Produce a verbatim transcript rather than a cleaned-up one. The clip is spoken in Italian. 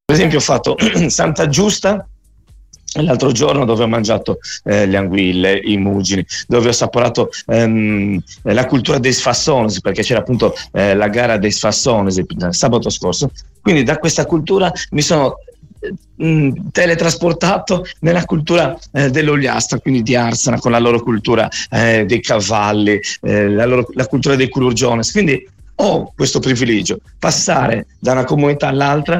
Per esempio ho fatto Santa Giusta l'altro giorno, dove ho mangiato eh, le anguille, i mugini, dove ho assaporato ehm, la cultura dei sfassones, perché c'era appunto eh, la gara dei sfassones sabato scorso. Quindi da questa cultura mi sono mh, teletrasportato nella cultura eh, dell'Ogliastra, quindi di Arzana, con la loro cultura eh, dei cavalli, eh, la, loro, la cultura dei culurgiones. Quindi ho questo privilegio, passare da una comunità all'altra